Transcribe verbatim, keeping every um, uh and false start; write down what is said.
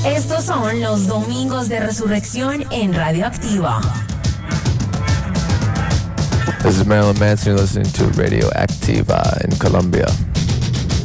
Estos son los domingos de resurrección en Radioactiva. This is Marilyn Manson. You're listening to Radio Activa in Colombia.